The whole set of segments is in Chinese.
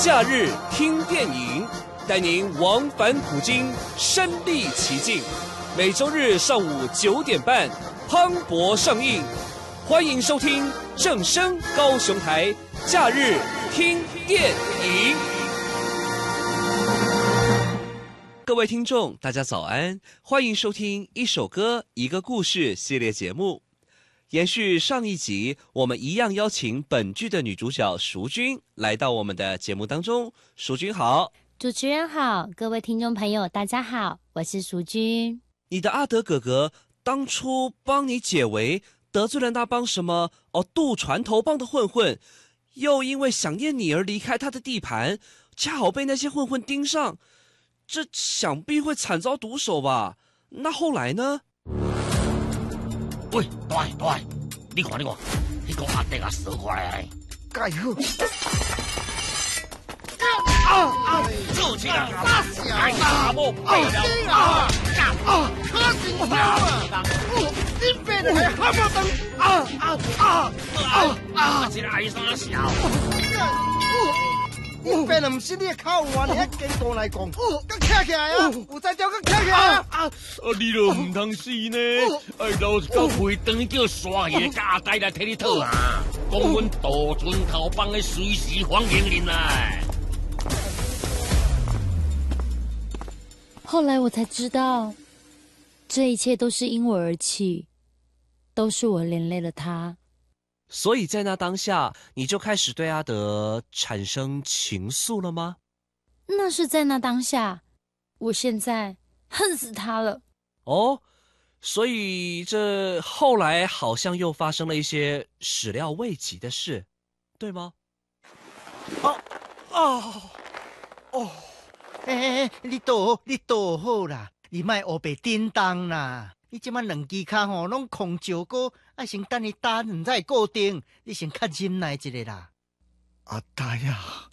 假日听电影，带您往返古今，身临其境。每周日上午9点半，磅礴上映。欢迎收听正声高雄台假日听电影。各位听众，大家早安，欢迎收听一首歌一个故事系列节目。延续上一集，我们一样邀请本剧的女主角淑君来到我们的节目当中。淑君好。 主持人好，各位听众朋友大家好，我是淑君。 你的阿德哥哥当初帮你解围，得罪了那帮什么渡船头帮的混混，又因为想念你而离开他的地盘，恰好被那些混混盯上，这想必会惨遭毒手吧？那后来呢？ 喂，大你看，迄个阿弟啊，扫过来， 介好。 做起来， 大小大某背了可是我你变得还不等这个爱啥笑？ 你变得不是你的口话，你还跟我来讲，佮徛起来啊！有才叫佮徛起来啊！ 你都唔通死呢？老是到回灯叫刷爷甲阿呆来替你讨啊！讲阮渡船头帮的随时欢迎您来。 后来我才知道，这一切都是因我而起，都是我连累了他。 所以在那当下，你就开始对阿德产生情愫了吗？ 那是在那当下，我现在恨死他了。 哦，所以这后来好像又发生了一些始料未及的事，对吗？ 你倒好啦，你莫黑白颠当啦。你即摆两支骹吼拢空照过，爱先等你打两才固定。你先较忍耐一下啦。 阿呆啊，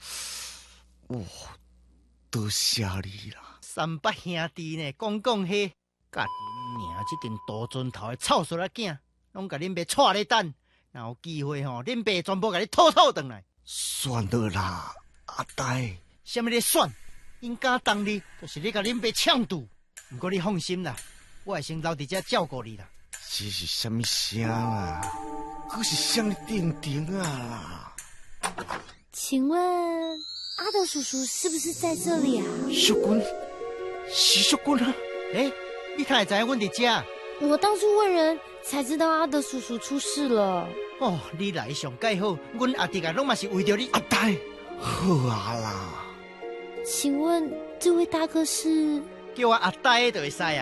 多谢你啦！ 三八兄弟呢，讲嘿，甲恁娘这阵大船头的臭衰仔囝，拢甲恁爸带咧等，若有机会吼，恁爸全部甲你吐转来。 算了啦，阿呆。 什么咧算？因敢当你，就是你甲恁爸呛赌。不过你放心啦。我会先留伫遮照顾你啦。 这是什么声啊？可是声定啊！ 请问阿德叔叔是不是在这里啊？ 淑君，是淑君啊！ 你哪会知影阮伫遮？ 我到处问人，才知道阿德叔叔出事了。 你来上介好，阮阿弟啊，拢嘛是为着你。 阿呆，好啊啦。 请问这位大哥是？ 叫我阿呆就会使啊。